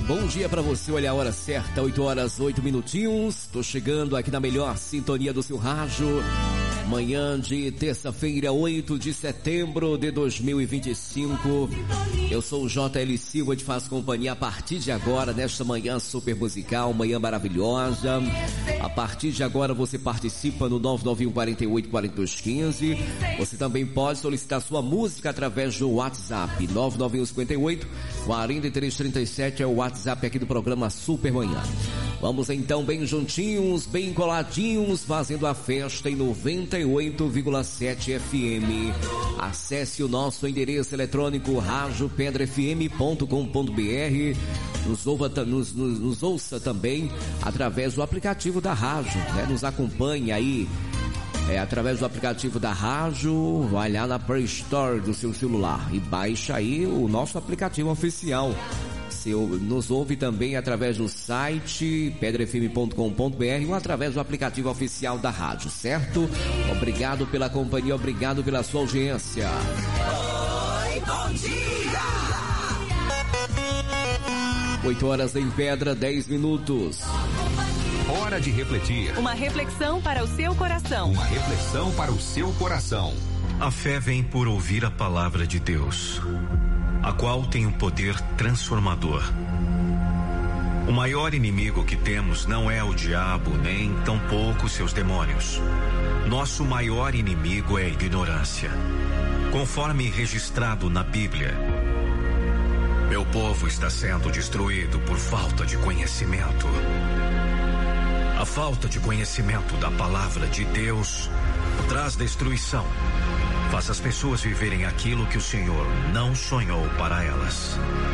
Bom dia pra você, olha a hora certa, 8 horas 8 minutinhos. Tô chegando aqui na melhor sintonia do seu rádio. Manhã de terça-feira, 8 de setembro de 2025. Eu sou o JL Silva, te faço companhia a partir de agora, nesta manhã super musical, manhã maravilhosa. A partir de agora você participa no 991484215. Você também pode solicitar sua música através do WhatsApp. 991584337 é o WhatsApp aqui do programa Super Manhã. Vamos então bem juntinhos, bem coladinhos, fazendo a festa em 98,7 FM. Acesse o nosso endereço eletrônico radiopedrefm.com.br. Nos ouça também através do aplicativo da rádio, né? Nos acompanhe aí através do aplicativo da rádio, vai lá na Play Store do seu celular e baixa aí o nosso aplicativo oficial. Nos ouve também através do site pedrefm.com.br ou através do aplicativo oficial da rádio, certo? Obrigado pela companhia, obrigado pela sua audiência. Oi, bom dia! 8 horas em Pedra, 10 minutos. Hora de refletir. Uma reflexão para o seu coração. Uma reflexão para o seu coração. A fé vem por ouvir a palavra de Deus, a qual tem um poder transformador. O maior inimigo que temos não é o diabo, nem tampouco seus demônios. Nosso maior inimigo é a ignorância, conforme registrado na Bíblia. Meu povo está sendo destruído por falta de conhecimento. A falta de conhecimento da palavra de Deus traz destruição. Faz as pessoas viverem aquilo que o Senhor não sonhou para elas.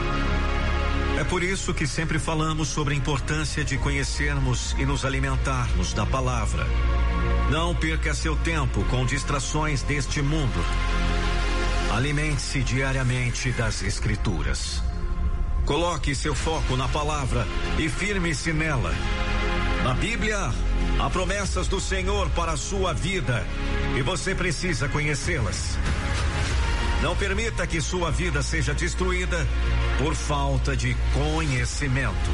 É por isso que sempre falamos sobre a importância de conhecermos e nos alimentarmos da palavra. Não perca seu tempo com distrações deste mundo. Alimente-se diariamente das Escrituras. Coloque seu foco na palavra e firme-se nela. Na Bíblia, há promessas do Senhor para a sua vida e você precisa conhecê-las. Não permita que sua vida seja destruída por falta de conhecimento.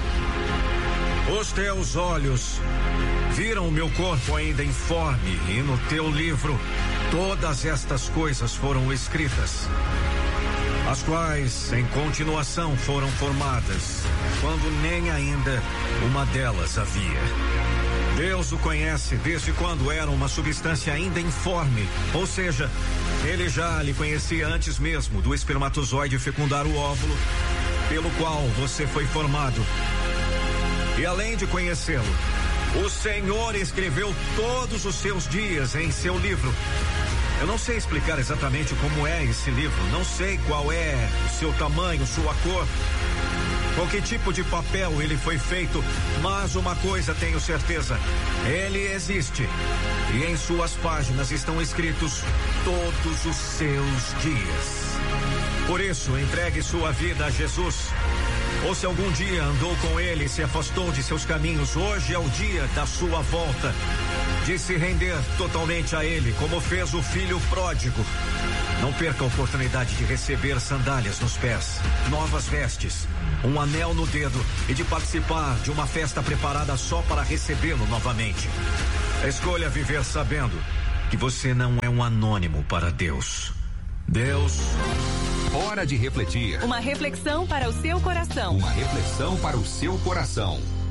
Os teus olhos viram o meu corpo ainda informe e no teu livro todas estas coisas foram escritas, as quais em continuação foram formadas, quando nem ainda uma delas havia. Deus o conhece desde quando era uma substância ainda informe, ou seja, ele já lhe conhecia antes mesmo do espermatozoide fecundar o óvulo, pelo qual você foi formado. E além de conhecê-lo, o Senhor escreveu todos os seus dias em seu livro. Eu não sei explicar exatamente como é esse livro, não sei qual é o seu tamanho, sua cor, com que tipo de papel ele foi feito, mas uma coisa tenho certeza: ele existe e em suas páginas estão escritos todos os seus dias. Por isso, entregue sua vida a Jesus. Ou se algum dia andou com ele e se afastou de seus caminhos, hoje é o dia da sua volta, de se render totalmente a ele, como fez o filho pródigo. Não perca a oportunidade de receber sandálias nos pés, novas vestes, um anel no dedo e de participar de uma festa preparada só para recebê-lo novamente. Escolha viver sabendo que você não é um anônimo para Deus. Deus. Hora de refletir. Uma reflexão para o seu coração. Uma reflexão para o seu coração.